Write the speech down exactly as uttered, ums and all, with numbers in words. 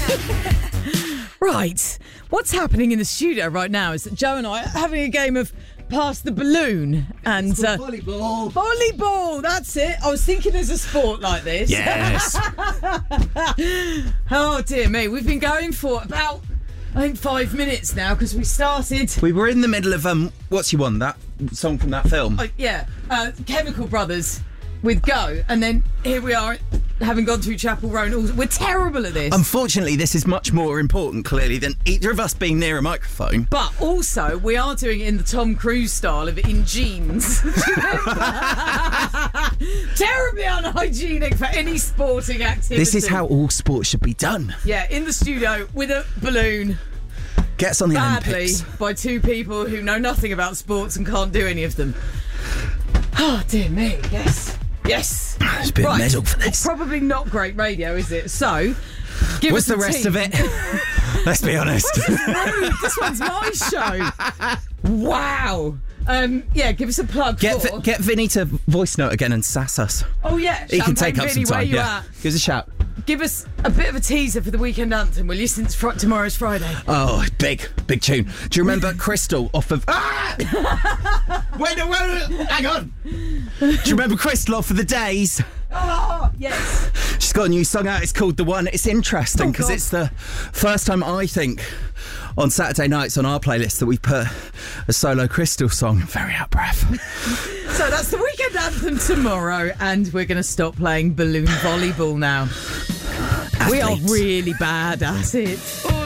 Right, what's happening in the studio right now is that Joe and I are having a game of Pass the Balloon. And uh, volleyball. Volleyball, that's it. I was thinking there's a sport like this. Yes. Oh, dear me. We've been going for about, I think, five minutes now because we started... We were in the middle of, um, what's you on, that song from that film? Oh, yeah, uh, Chemical Brothers with Go. And then here we are, having gone through Chapel Row. And all, we're terrible at this. Unfortunately, this is much more important, clearly, than either of us being near a microphone. But also, we are doing it in the Tom Cruise style of in jeans. Terribly unhygienic for any sporting activity. This is how all sports should be done. Yeah, in the studio with a balloon. Gets on the Badly Olympics. by two people who know nothing about sports and can't do any of them. Oh, dear me, yes. Yes. There's a bit of medal for this. Probably not great radio, is it? So, give What's us the rest team. of it? Let's be honest. This is rude. This one's my show. Wow. Um, yeah, give us a plug Get for... Vi- get Vinny to voice note again and sass us. Oh, yeah. He can Champagne take up Vinny, some where time. you Yeah. at? Give us a shout. Give us a bit of a teaser for the weekend anthem, will you, since fr- tomorrow's Friday? Oh, big, big tune. Do you remember Crystal off of... Ah! wait, no, wait, wait, hang on. Do you remember Crystal off of The Days? Oh, yes. She's got a new song out. It's called The One. It's interesting Oh, because God. it's the first time, I think, on Saturday nights on our playlist that we put a solo Crystal song. Very out of breath. So that's the weekend anthem tomorrow, and we're going to stop playing balloon volleyball now. We are Athletes. really bad at it.